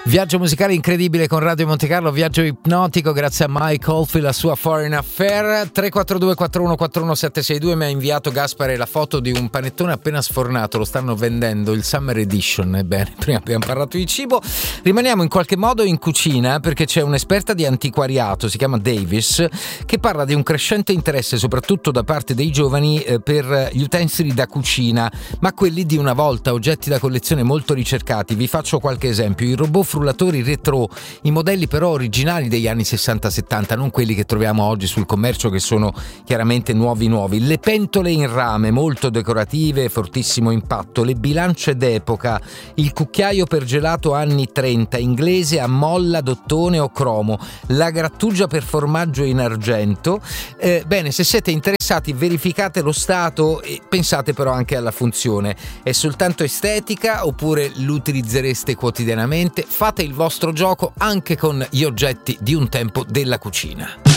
Viaggio musicale incredibile con Radio Monte Carlo, viaggio ipnotico grazie a Mike Oldfield, la sua Foreign Affair. 342 41 41 762 mi ha inviato Gaspare la foto di un panettone appena sfornato, lo stanno vendendo, il Summer Edition. Ebbene, prima abbiamo parlato di cibo, rimaniamo in qualche modo in cucina perché c'è un'esperta di antiquariato, si chiama Davis, che parla di un crescente interesse soprattutto da parte dei giovani per gli utensili da cucina, ma quelli di una volta, oggetti da collezione molto ricercati. Vi faccio qualche esempio: i robot frullatori retro, i modelli però originali degli anni 60-70, non quelli che troviamo oggi sul commercio che sono chiaramente nuovi, le pentole in rame molto decorative, fortissimo impatto, le bilance d'epoca, il cucchiaio per gelato anni 30 inglese a molla d'ottone o cromo, la grattugia per formaggio in argento. Bene, se siete interessati verificate lo stato e pensate però anche alla funzione. È soltanto estetica oppure l'utilizzereste quotidianamente? Fate il vostro gioco anche con gli oggetti di un tempo della cucina.